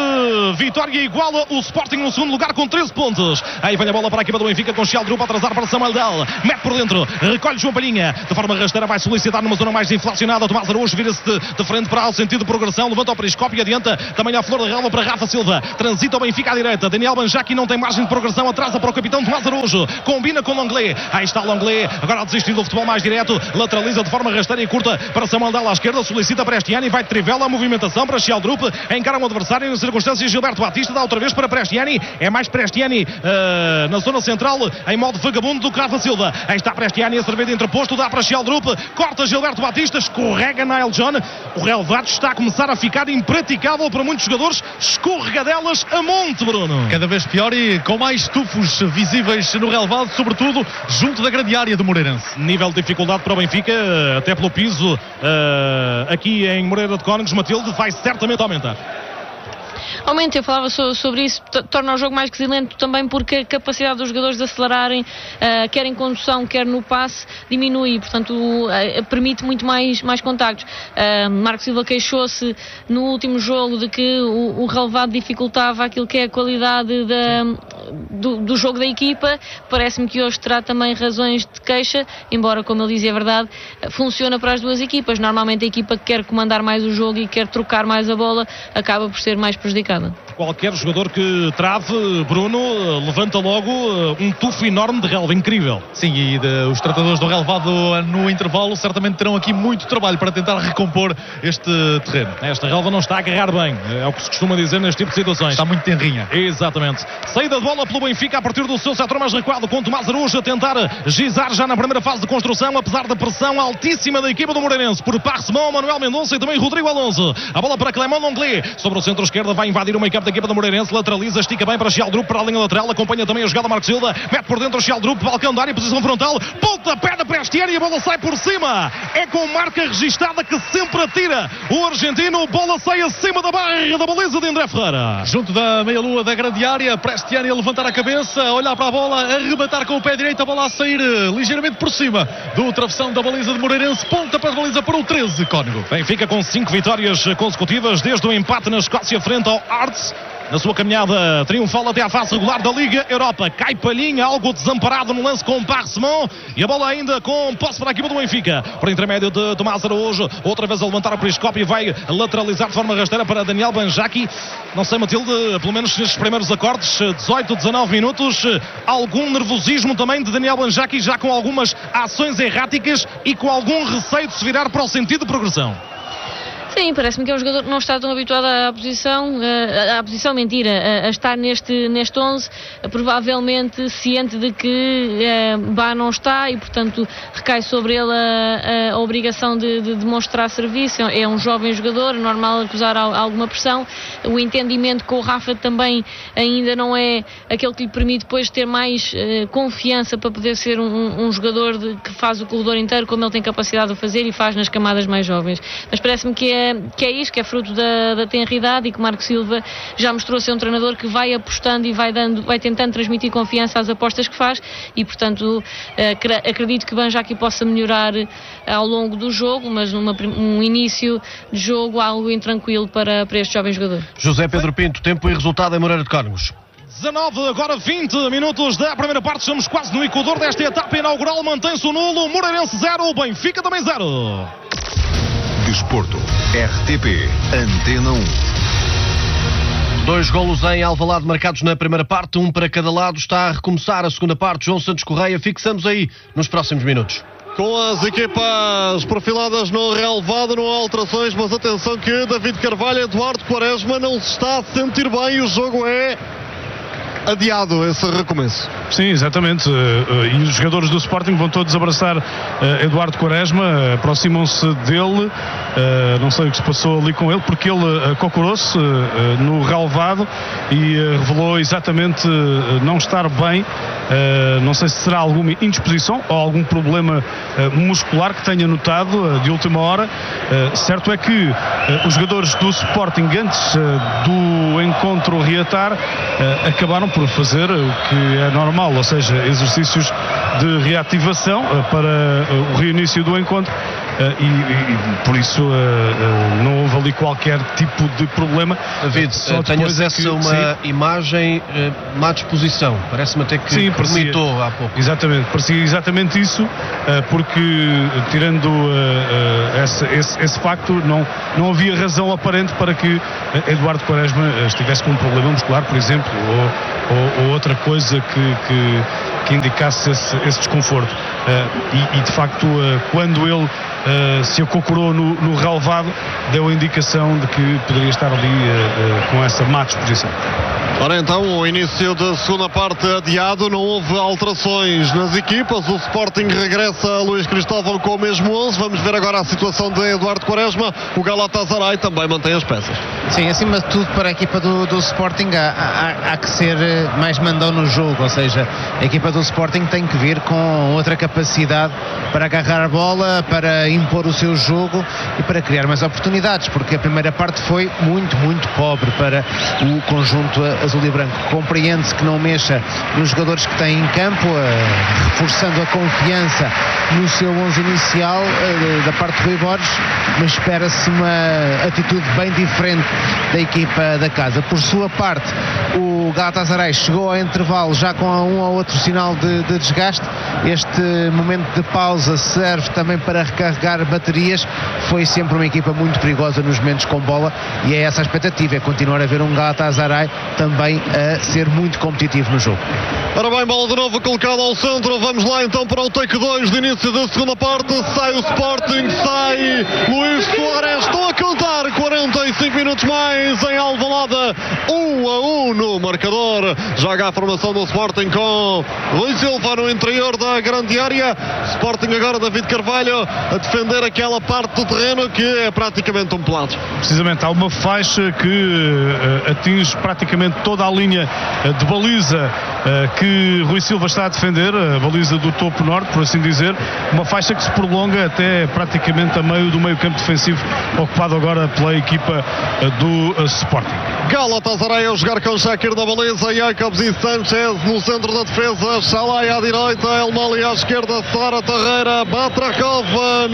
de vitória iguala o Sporting no segundo lugar com treze pontos. Aí vem a bola para a equipa do Benfica com Chial Drupa a atrasar para Samuel Del, mete por dentro, recolhe João Palhinha, de forma rasteira vai solicitar numa zona mais inflacionada. Tomás Araújo vira-se de, de frente para o sentido de progressão, levanta o periscópio e adianta também a flor da relva para Rafa Silva, transita o Benfica à direita, Daniel Banjac não tem margem de progressão, atrasa para o capitão Tomás Araújo, combina com Longley, aí está Longley, agora a desistir do futebol mais direto, lateraliza de forma rasteira e curta para Samuel Del à esquerda, solicita Prestiani, vai de trivela, a movimentação para Chial Drupa, encara um adversário em circunstâncias, Gilberto Batista dá outra vez para Prestiani, é mais Prestiani uh, na zona central, em modo vagabundo do que Rafa Silva, aí está Prestiani a servir de entreposto, dá para Chial Drupa, corta Gilberto Batista, escorrega Nael John, o relevado está a começar a ficar impraticável para muitos jogadores, escorregadelas a monte, Bruno. Cada vez pior e com mais tufos visíveis no relevado, sobretudo junto da grande área do Moreirense. Nível de dificuldade para o Benfica, até pelo piso uh, aqui em Moreira de Cónegos, Matilde, vai certamente aumentar. Aumenta, eu falava so, sobre isso, torna o jogo mais quesilento também porque a capacidade dos jogadores de acelerarem, uh, quer em condução, quer no passe, diminui, portanto uh, permite muito mais, mais contactos. Uh, Marco Silva queixou-se no último jogo de que o, o relevado dificultava aquilo que é a qualidade da, do, do jogo da equipa. Parece-me que hoje terá também razões de queixa, embora, como ele dizia, é verdade, funciona para as duas equipas. Normalmente a equipa que quer comandar mais o jogo e quer trocar mais a bola acaba por ser mais prejudicada. Qualquer jogador que trave, Bruno, levanta logo um tufo enorme de relva, incrível. Sim, e de, os tratadores do relevado no intervalo certamente terão aqui muito trabalho para tentar recompor este terreno. Esta relva não está a agarrar bem, é o que se costuma dizer neste tipo de situações. Está muito tenrinha. Exatamente. Saída de bola pelo Benfica a partir do seu setor mais recuado, com Tomás Araújo a tentar gizar já na primeira fase de construção, apesar da pressão altíssima da equipa do Moreirense, por Parsemão, Manuel Mendonça e também Rodrigo Alonso. A bola para Clément Longley, sobre o centro-esquerda, vai invadir uma equipe da equipa do Moreirense, lateraliza, estica bem para Chial Drupa, para a linha lateral, acompanha também a jogada Marco Silva, mete por dentro Chial Drupa, balcão da área, posição frontal, pontapé da Prestiani e a bola sai por cima. É com marca registada que sempre atira o argentino, bola sai acima da barra da baliza de André Ferreira. Junto da meia-lua da grande área, Prestiani a levantar a cabeça, a olhar para a bola, a arrebatar com o pé direito, a bola a sair ligeiramente por cima do travessão da baliza de Moreirense, pontapé de baliza para o treze, Cónigo. Benfica com cinco vitórias consecutivas, desde o empate na Escócia frente ao Hearts. Na sua caminhada triunfal até à fase regular da Liga Europa. Cai Palhinha, algo desamparado no lance com Parsemão. E a bola ainda com posse para a equipa do Benfica. Por intermédio de Tomás Araújo. Outra vez a levantar o periscópio e vai lateralizar de forma rasteira para Daniel Banjac. Não sei, Matilde, pelo menos nestes primeiros acordes, dezoito, dezanove minutos. Algum nervosismo também de Daniel Banjac, já com algumas ações erráticas e com algum receio de se virar para o sentido de progressão. Sim, parece-me que é um jogador que não está tão habituado à posição, à, à posição, mentira, a, a estar neste, neste onze, provavelmente ciente de que é, Bá não está e, portanto, recai sobre ele a, a obrigação de, de demonstrar serviço. É um jovem jogador, é normal acusar alguma pressão. O entendimento com o Rafa também ainda não é aquele que lhe permite depois ter mais uh, confiança para poder ser um, um jogador de, que faz o corredor inteiro, como ele tem capacidade de fazer e faz nas camadas mais jovens. Mas parece-me que é é, que é isto, que é fruto da, da tenridade, e que Marco Silva já mostrou ser um treinador que vai apostando e vai, dando, vai tentando transmitir confiança às apostas que faz, e portanto acredito que Banja aqui possa melhorar ao longo do jogo, mas numa, um início de jogo algo intranquilo para, para este jovem jogador. José Pedro Pinto, tempo e resultado em Moreira de Cónegos. dezanove, agora vinte minutos da primeira parte, estamos quase no equador desta etapa inaugural, mantém-se o nulo, Moreirense zero, Benfica também zero. Desporto, R T P, Antena um. Dois golos em Alvalade marcados na primeira parte, um para cada lado. Está a recomeçar a segunda parte. João Santos Correia, fixamos aí nos próximos minutos. Com as equipas perfiladas no relevado, não há alterações, mas atenção que David Carvalho e Eduardo Quaresma não se está a sentir bem, o jogo é adiado, esse recomeço. Sim, exatamente, e os jogadores do Sporting vão todos abraçar Eduardo Quaresma, aproximam-se dele, não sei o que se passou ali com ele, porque ele cocurou-se no relevado e revelou exatamente não estar bem. Não sei se será alguma indisposição ou algum problema muscular que tenha notado de última hora. Certo é que os jogadores do Sporting, antes do encontro reatar, acabaram por fazer o que é normal, ou seja, exercícios de reativação para o reinício do encontro. Uh, e, e por isso uh, uh, não houve ali qualquer tipo de problema. David, uh, tenho acesso a uma sim. imagem uh, má disposição, parece-me até que sim, vomitou há pouco. Exatamente, parecia exatamente isso, uh, porque tirando uh, uh, esse, esse, esse facto, não, não havia razão aparente para que uh, Eduardo Quaresma estivesse com um problema muscular, por exemplo, ou, ou, ou outra coisa que, que, que indicasse esse, esse desconforto. Uh, e, e de facto, uh, quando ele Uh, se acocorou no, no relevado, deu a indicação de que poderia estar ali uh, uh, com essa má disposição. Ora então, o início da segunda parte adiado, não houve alterações nas equipas, o Sporting regressa a Luís Cristóvão com o mesmo onze, vamos ver agora a situação de Eduardo Quaresma, o Galatasaray também mantém as peças. Sim, acima de tudo para a equipa do, do Sporting há, há, há que ser mais mandão no jogo, ou seja, a equipa do Sporting tem que vir com outra capacidade para agarrar a bola, para impor o seu jogo e para criar mais oportunidades, porque a primeira parte foi muito, muito pobre para o conjunto azul e branco. Compreende-se que não mexa nos jogadores que têm em campo, uh, reforçando a confiança no seu onze inicial uh, da parte do Rui Borges, mas espera-se uma atitude bem diferente da equipa da casa. Por sua parte, o Galatasaray chegou ao intervalo já com um ou outro sinal de, de desgaste. Este momento de pausa serve também para recarregar baterias. Foi sempre uma equipa muito perigosa nos momentos com bola e é essa a expectativa, é continuar a ver um Galatasaray também a ser muito competitivo no jogo. Ora bem, bola de novo colocada ao centro, vamos lá então para o take dois de início da segunda parte. Sai o Sporting, sai Luís Soares, estão a contar quarenta e cinco minutos mais em Alvalade, um a um no marcador. Joga a formação do Sporting com Rui Silva no interior da grande área. Sporting agora, David Carvalho a defender aquela parte do terreno que é praticamente um plato. Precisamente, há uma faixa que uh, atinge praticamente toda a linha uh, de baliza uh, que Rui Silva está a defender, a baliza do topo norte, por assim dizer, uma faixa que se prolonga até praticamente a meio do meio campo defensivo, ocupado agora pela equipa uh, do uh, Sporting. Galatasaray a jogar com Shakir na baliza, Jacobs e Sanchez no centro da defesa, Shalai à direita, El Mali à esquerda, Sara Terreira, Batrakov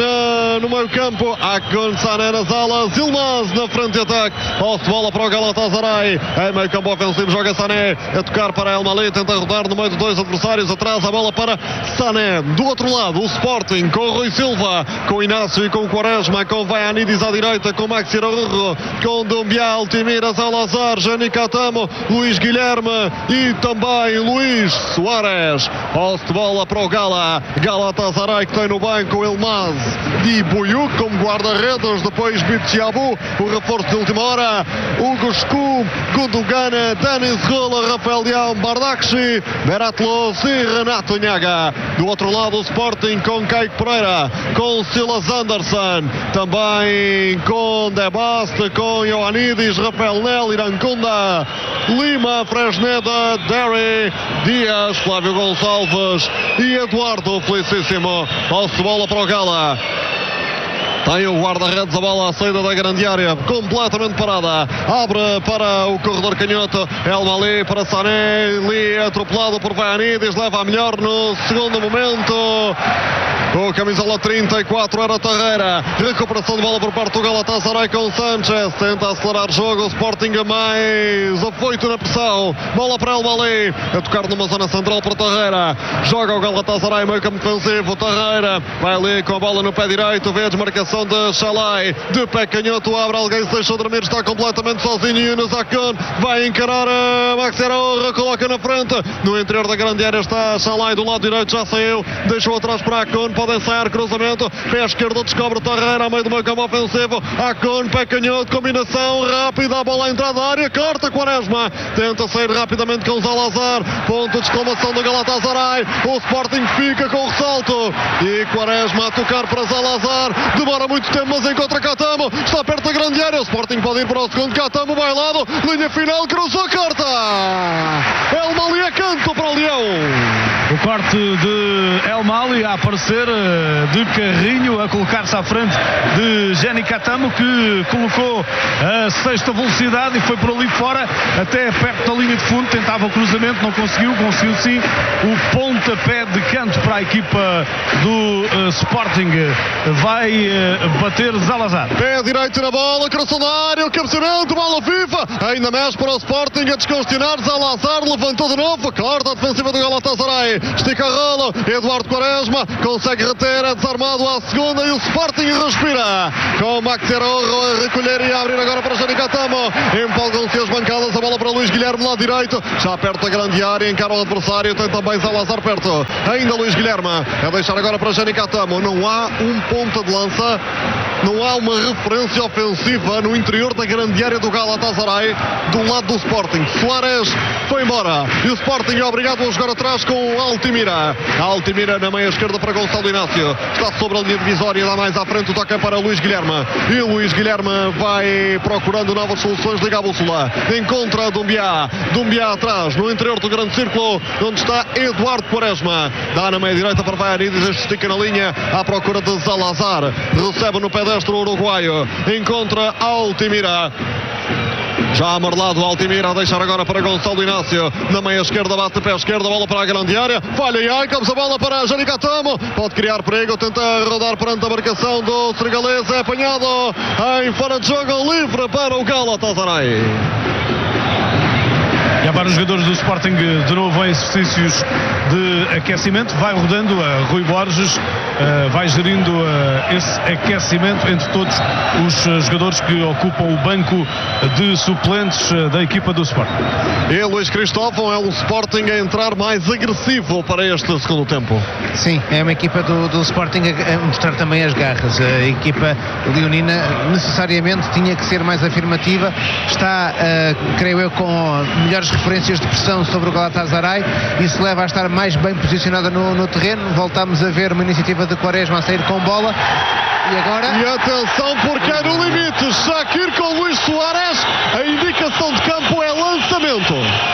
na, no meio campo, Akon Sané nas alas, Yilmaz na frente de ataque, posse de bola para o Galatasaray, em meio campo ofensivo joga Sané, a tocar para El Mali, tenta rodar no meio de dois adversários, atrás a bola para Sané, do outro lado o Sporting com o Rui Silva, com o Inácio e com o Quaresma, com Vaianidis à direita, com Maxi Araujo, com Dumbial, Timiras ao Lazar, Jani Catamo, Luís Guilherme e também Luís Soares. Posse de bola para o Gala, Galatasaray que tem no banco Elmaz Di Buyuk como guarda-redes, depois Bitsiabu, o reforço de última hora, Hugo Scu, Gundogan, Denis Rola, Rafael Leão, Bardakshi, Beratlos e Renato Nhaga. Do outro lado o Sporting com Kaique Pereira, com Silas Anderson, também com Debaste, com Ioannidis, Rafael Nel, Irancunda, Lima, Fresneda, Derry, Dias, Flávio Gonçalves e Eduardo Felicíssimo. Posse de bola para o Gala. Tem o guarda-redes, a bola à saída da grande área, completamente parada. Abre para o corredor canhoto. El Mali para Sané. Li atropelado por Vaianides. Leva a melhor no segundo momento. Com a camisola trinta e quatro era Tarreira. Recuperação de bola por parte do Galatasaray com Sanchez. Tenta acelerar o jogo. O Sporting mais afoito na pressão. Bola para El Mali. A tocar numa zona central para Tarreira. Joga o Galatasaray meio campo defensivo. Tarreira vai ali com a bola no pé direito. Vê a desmarcação de Chalai. De pé canhoto. Abre alguém. Se deixou dormir. Está completamente sozinho. Yunus Akon vai encarar a Maxi Araújo. Coloca na frente. No interior da grande área está Chalai do lado direito. Já saiu. Deixou atrás para Akon. Pode ensaiar cruzamento. Pé esquerdo descobre Tarreira a meio do meio campo ofensivo. Akon, pé canhoto. Combinação rápida. A bola à entrada da área. Corta Quaresma. Tenta sair rapidamente com Zalazar. Ponto de exclamação do Galatasaray. O Sporting fica com o ressalto. E Quaresma a tocar para Zalazar. Demora muito tempo, mas encontra Catamo. Está perto da grande área. O Sporting pode ir para o segundo. Catamo bailado. Linha final. Cruzou a corta. El Mali a canto para o Leão. O corte de El Mali a aparecer de carrinho, a colocar-se à frente de Jenny Catamo, que colocou a sexta velocidade e foi por ali fora até perto da linha de fundo. Tentava o cruzamento, não conseguiu. Conseguiu sim o pontapé de canto para a equipa do uh, Sporting. Vai uh, bater Zalazar. Pé direito na bola, coração na área, o cabeceamento, bola FIFA. Ainda mexe para o Sporting a descongestionar. Zalazar levantou de novo. Corta a defensiva do Galatasaray. Estica a rola. Eduardo Quaresma consegue reter, é desarmado à segunda e o Sporting respira. Com o Maxi Araújo a recolher e a abrir agora para Jenny Catamo. Empolgam-se as bancadas. A bola para Luís Guilherme lá direito. Já perto da grande área. Encara o adversário. Tem também Zalazar perto. Ainda Luís Guilherme. A deixar agora para Jenny Catamo. Não há um ponta de lança. Não há uma referência ofensiva no interior da grande área do Galatasaray do lado do Sporting. Suárez foi embora e o Sporting é obrigado a jogar atrás com o Altimira. Altimira na meia esquerda para Gonçalo Inácio. Está sobre a linha divisória, dá mais à frente o toque para Luís Guilherme. E o Luís Guilherme vai procurando novas soluções, liga a bússola. Encontra Dumbiá. Dumbiá atrás, no interior do grande círculo, onde está Eduardo Quaresma. Dá na meia direita para Vaianides, este estica na linha à procura de Zalazar. Recebe no pedestre o uruguaio. Encontra Altimira. Já amarelado o Altimira a deixar agora para Gonçalo Inácio. Na meia esquerda bate pé esquerda, bola para a grande área. Falha e Aikams, a bola para Jenny Catamo. Pode criar perigo, tenta rodar perante a marcação do senegalês. É apanhado em fora de jogo, livre para o Galatasaray. E agora os jogadores do Sporting de novo em exercícios de aquecimento. Vai rodando a Rui Borges, uh, vai gerindo uh, esse aquecimento entre todos os uh, jogadores que ocupam o banco de suplentes uh, da equipa do Sporting. E Luís Cristóvão, é um Sporting a entrar mais agressivo para este segundo tempo. Sim, é uma equipa do, do Sporting a, a mostrar também as garras. A equipa leonina necessariamente tinha que ser mais afirmativa. Está, uh, creio eu, com melhores referências de pressão sobre o Galatasaray. Isso leva a estar mais bem posicionada no, no terreno. Voltamos a ver uma iniciativa de Quaresma a sair com bola. E agora? E atenção, porque é no limite. Shaqiri com Luís Soares. A indicação de campo é lançamento.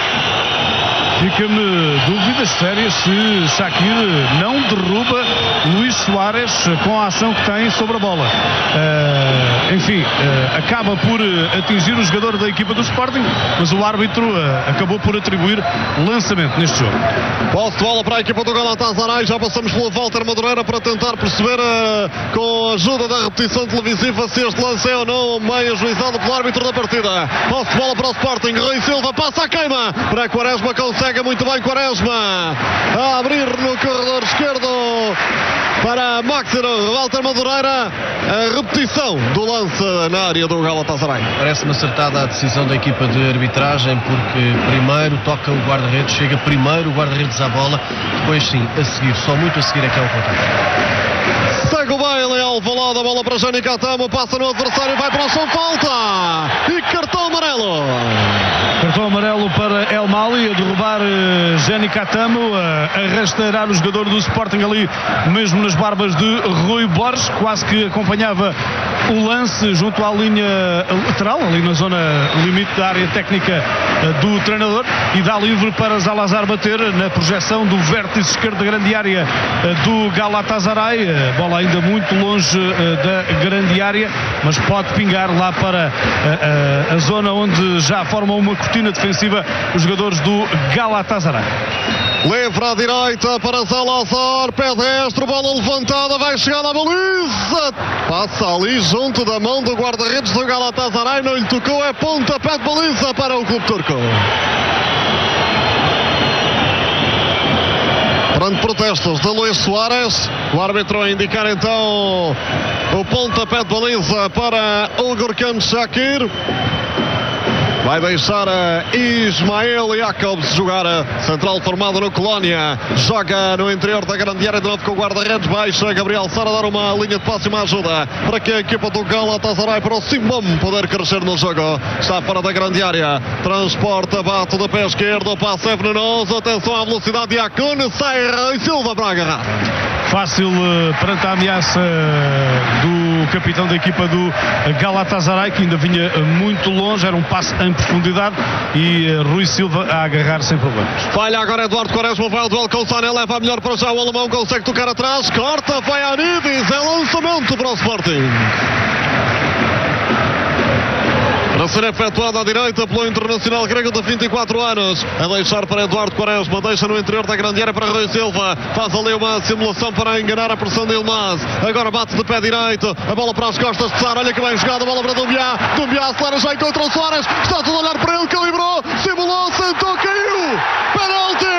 Fica-me dúvidas sérias se Shaqiri não derruba Luís Soares com a ação que tem sobre a bola. Uh, enfim, uh, acaba por atingir o jogador da equipa do Sporting, mas o árbitro uh, acabou por atribuir lançamento neste jogo. Posse de bola para a equipa do Galatasaray. Já passamos pelo Walter Madureira para tentar perceber, uh, com a ajuda da repetição televisiva, se este lance é ou não bem ajuizado pelo árbitro da partida. Posse de bola para o Sporting. Rui Silva passa a queima para Quaresma, consegue muito bem Quaresma a abrir no corredor esquerdo para Maxi Walter Madureira. A repetição do lance na área do Galatasaray. Parece-me acertada a decisão da equipa de arbitragem, porque primeiro toca o guarda-redes, chega primeiro o guarda-redes à bola, depois sim, a seguir, só muito a seguir é que é o contato. Segue o baile, Alvalade, a bola para Jenny Catamo, passa no adversário, vai para o chão, falta e cartão amarelo. Cartão amarelo para El Mali, a derrubar uh, Jenny Catamo, a rasteirar o jogador do Sporting ali, mesmo nas barbas de Rui Borges, quase que acompanhava o lance junto à linha lateral, ali na zona limite da área técnica do treinador, e dá livre para Zalazar bater na projeção do vértice esquerdo da grande área do Galatasaray. Bola ainda muito longe da grande área, mas pode pingar lá para a, a, a zona onde já formam uma cortina defensiva os jogadores do Galatasaray. Livre à direita para Zalazar, pé destro, bola levantada, vai chegar na baliza. Passa ali junto da mão do guarda-redes do Galatasaray, não lhe tocou, é pontapé de baliza para o clube turco. Perante protestos de Luís Soares, o árbitro a indicar então o pontapé de baliza para o Gürkan Shakir. Vai deixar Ismael Jacobs jogar, central formado no Colónia. Joga no interior da grande área de novo com o guarda-redes. Baixa Gabriel Sara dar uma linha de passe e uma ajuda para que a equipa do Galatasaray, para o Simbom poder crescer no jogo. Está fora da grande área. Transporta, bate do pé esquerdo. Passe é venenoso. Atenção à velocidade de Acun. Sai e Silva para agarrar. Fácil perante a ameaça do capitão da equipa do Galatasaray, que ainda vinha muito longe. Era um passe em profundidade e Rui Silva a agarrar sem problemas. Falha agora Eduardo Quaresma, vai ao duelo com o Sané, leva a melhor para já, o alemão consegue tocar atrás, corta, vai a Nidis, é lançamento para o Sporting. A ser efetuada à direita pelo internacional grego de vinte e quatro anos. A deixar para Eduardo Quaresma. Deixa no interior da grande área para Rui Silva. Faz ali uma simulação para enganar a pressão de Yilmaz. Agora bate de pé direito. A bola para as costas de Sara. Olha que bem jogada. A bola para Dumbiá. Dumbiá acelera, já encontra o Soares. Está tudo a olhar para ele. Calibrou. Simulou. Sentou. Caiu. Penalti.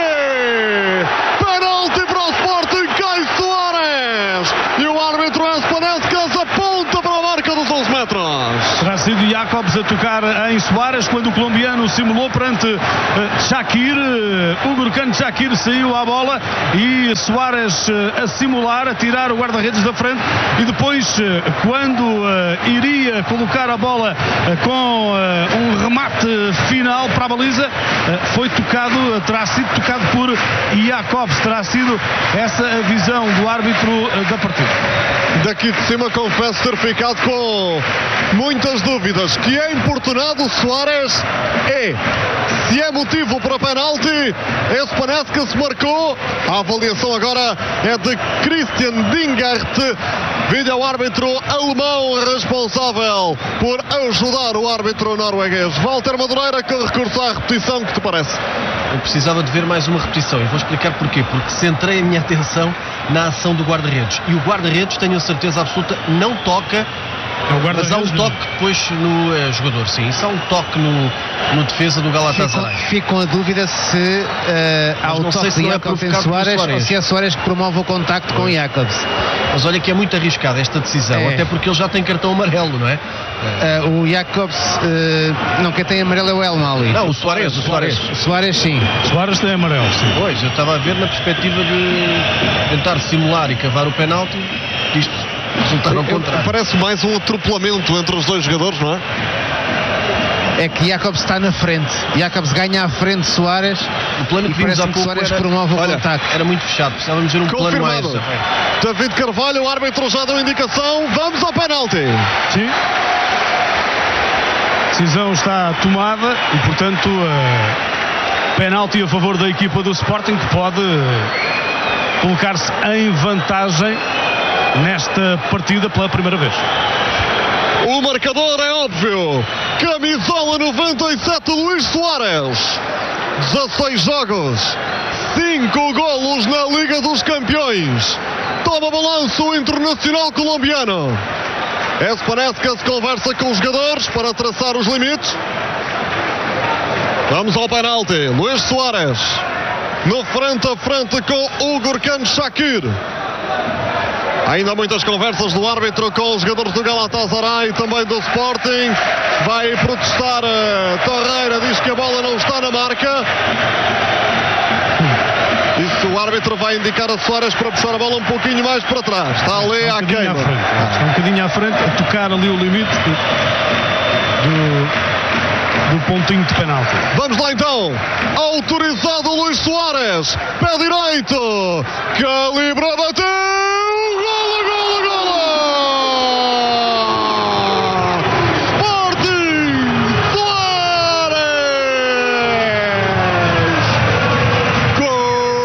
Penalti para o Sporting. Cai Soares. E o árbitro Espanecas aponta para a marca dos onze metros. Terá sido Jacobs a tocar em Soares quando o colombiano simulou perante uh, Shakir. Uh, o Gürkan Shakir saiu à bola e Soares uh, a simular, a tirar o guarda-redes da frente, e depois uh, quando uh, iria colocar a bola uh, com uh, um remate final para a baliza, uh, foi tocado, uh, terá sido tocado por Jacobs. Terá sido essa a visão do árbitro uh, da partida. Daqui de cima confesso ter ficado com muitas dúvidas. Que é importunado Soares? É. Se é motivo para penalti, esse parece que se marcou. A avaliação agora é de Christian Dingert, vídeo-árbitro alemão responsável por ajudar o árbitro norueguês. Walter Madureira, que recurso à repetição, que te parece? Eu precisava de ver mais uma repetição e vou explicar porquê. Porque centrei a minha atenção na ação do guarda-redes. E o guarda-redes, tenho a certeza absoluta, não toca. É mas há um toque depois no é, jogador, sim. Isso há um toque no, no defesa do Galatasaray. Fico, fico com a dúvida se uh, há o toque de Jacobs em Soares ou se é Soares que promove o contacto com Jacobs. Mas olha que é muito arriscada esta decisão, é. Até porque ele já tem cartão amarelo, não é? é. Uh, o Jacobs, uh, não, quem tem amarelo é o El Mali. Não, o Soares, o Soares. O Soares sim. Soares tem amarelo, sim. Pois, eu estava a ver na perspectiva de tentar simular e cavar o penalti, isto resultar ao contrário. Parece mais um atropelamento entre os dois jogadores, não é? É que Jacobs está na frente. Jacobs ganha à frente de Soares. O plano que vimos há pouco Soares era, promove o olha, contacto. Era muito fechado, precisávamos ver um Confirmado. plano mais. David Carvalho, o árbitro já deu indicação. Vamos ao penalti. Sim. A decisão está tomada e, portanto, uh, penalti a favor da equipa do Sporting, que pode uh, colocar-se em vantagem nesta partida pela primeira vez. O marcador é óbvio. Camisola noventa e sete, Luís Soares. dezasseis jogos, cinco golos na Liga dos Campeões. Toma balanço o internacional colombiano. Esse parece que se conversa com os jogadores para traçar os limites. Vamos ao penalti. Luís Soares no frente a frente com o Gürkan Shakir. Ainda muitas conversas do árbitro com os jogadores do Galatasaray e também do Sporting. Vai protestar uh, Torreira, diz que a bola não está na marca. Isso, o árbitro vai indicar a Soares para puxar a bola um pouquinho mais para trás. Está ali está um à queima. À frente. Está um bocadinho à frente, a tocar ali o limite do... do pontinho de penalti. Vamos lá então. Autorizado Luís Soares. Pé direito. Calibra, bateu.